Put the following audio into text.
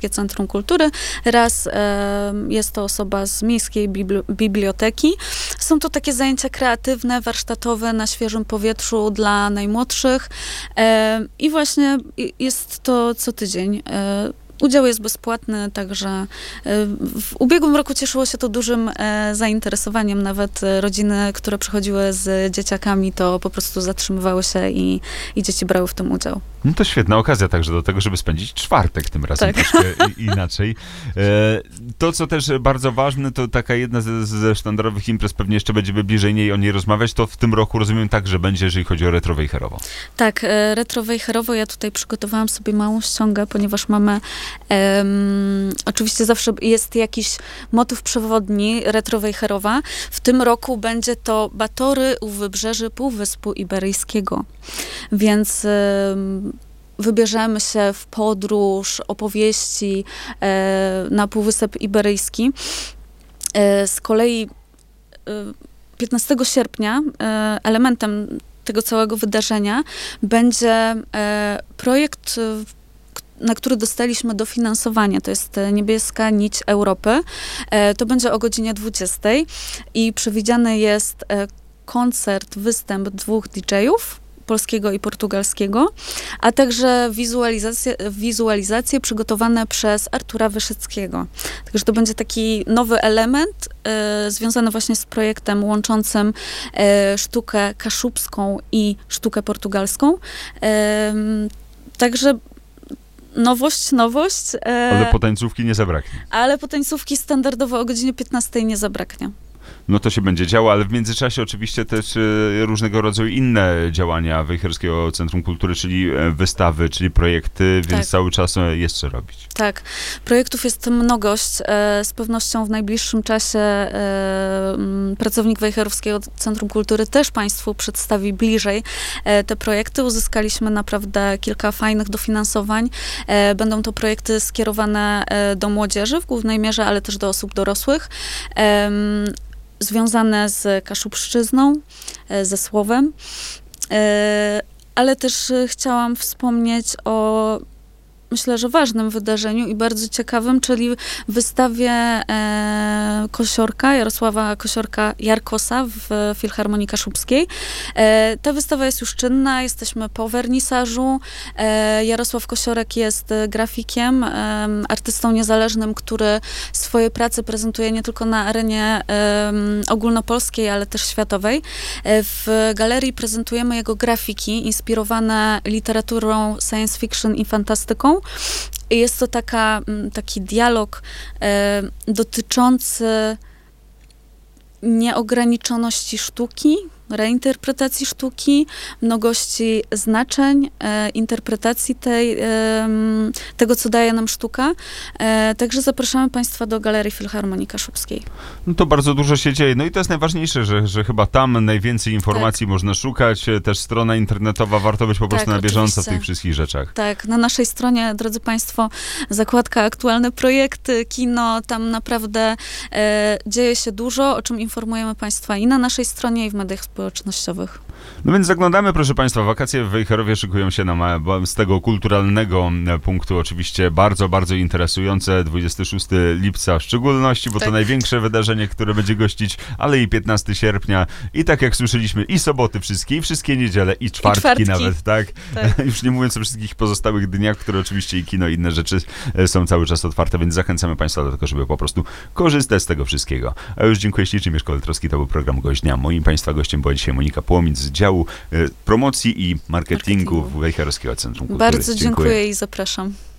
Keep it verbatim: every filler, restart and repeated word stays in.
Wejherskie Centrum Kultury, raz e, jest to osoba z Miejskiej Bibli- Biblioteki. Są to takie zajęcia kreatywne, warsztatowe, na świeżym powietrzu dla najmłodszych e, i właśnie jest to co tydzień. E, Udział jest bezpłatny, także w ubiegłym roku cieszyło się to dużym zainteresowaniem. Nawet rodziny, które przychodziły z dzieciakami, to po prostu zatrzymywały się i, i dzieci brały w tym udział. No to świetna okazja także do tego, żeby spędzić czwartek tym razem tak. troszkę inaczej. To, co też bardzo ważne, to taka jedna ze, ze sztandarowych imprez, pewnie jeszcze będziemy bliżej niej o niej rozmawiać, to w tym roku rozumiem także będzie, jeżeli chodzi o Retro Wejherowo. Tak, Retro Wejherowo, ja tutaj przygotowałam sobie małą ściągę, ponieważ mamy Um, oczywiście zawsze jest jakiś motyw przewodni Retro Wejherowa. W tym roku będzie to Batory u wybrzeży Półwyspu Iberyjskiego. Więc um, wybierzemy się w podróż opowieści e, na Półwysep Iberyjski. E, z kolei e, piętnastego sierpnia e, elementem tego całego wydarzenia będzie e, projekt na który dostaliśmy dofinansowanie. To jest Niebieska Nić Europy. To będzie o godzinie dwudziestej i przewidziany jest koncert, występ dwóch didżejów, polskiego i portugalskiego, a także wizualizacje, wizualizacje przygotowane przez Artura Wyszyckiego. Także to będzie taki nowy element e, związany właśnie z projektem łączącym e, sztukę kaszubską i sztukę portugalską. E, także Nowość, nowość. E, ale potańcówki nie zabraknie. Ale potańcówki standardowo o godzinie piętnastej nie zabraknie. No to się będzie działo, ale w międzyczasie oczywiście też y, różnego rodzaju inne działania Wejherskiego Centrum Kultury, czyli wystawy, czyli projekty, więc tak. cały czas jest co robić. Tak. Projektów jest mnogość. E, z pewnością w najbliższym czasie e, m, pracownik Wejherowskiego Centrum Kultury też Państwu przedstawi bliżej e, te projekty. Uzyskaliśmy naprawdę kilka fajnych dofinansowań. E, będą to projekty skierowane e, do młodzieży w głównej mierze, ale też do osób dorosłych. E, związane z Kaszubszczyzną, ze słowem, ale też chciałam wspomnieć o, myślę, że ważnym wydarzeniu i bardzo ciekawym, czyli wystawie e, Kosiorka, Jarosława Kosiorka Jarkosa w Filharmonii Kaszubskiej. E, ta wystawa jest już czynna, jesteśmy po wernisażu. E, Jarosław Kosiorek jest grafikiem, e, artystą niezależnym, który swoje prace prezentuje nie tylko na arenie e, ogólnopolskiej, ale też światowej. E, w galerii prezentujemy jego grafiki inspirowane literaturą science fiction i fantastyką. Jest to taka, taki dialog e, dotyczący nieograniczoności sztuki, reinterpretacji sztuki, mnogości znaczeń, e, interpretacji tej, e, tego, co daje nam sztuka. E, także zapraszamy Państwa do Galerii Filharmonii Kaszubskiej. No to bardzo dużo się dzieje. No i to jest najważniejsze, że, że chyba tam najwięcej informacji tak. można szukać. Też strona internetowa, warto być po prostu tak, na bieżąco oczywiście. w tych wszystkich rzeczach. Tak, na naszej stronie, drodzy Państwo, zakładka aktualne projekty, kino, tam naprawdę e, dzieje się dużo, o czym informujemy Państwa i na naszej stronie, i w mediach społecznościowych. No więc zaglądamy, proszę Państwa, wakacje w Wejherowie szykują się nam z tego kulturalnego punktu oczywiście bardzo, bardzo interesujące. dwudziestego szóstego lipca w szczególności, bo tak. to największe wydarzenie, które będzie gościć, ale i piętnastego sierpnia i tak jak słyszeliśmy, i soboty wszystkie, i wszystkie niedziele, i czwartki, I czwartki. nawet, tak? tak. Już nie mówiąc o wszystkich pozostałych dniach, które oczywiście i kino, i inne rzeczy są cały czas otwarte, więc zachęcamy Państwa do tego, żeby po prostu korzystać z tego wszystkiego. A już dziękuję ślicznie, Mieszko Letrowski, to był program Gość Dnia. Moim Państwa gościem była dzisiaj Monika Płomic z działu promocji i marketingu, marketingu. Wejherowskiego Centrum Kultury. Bardzo dziękuję, dziękuję i zapraszam.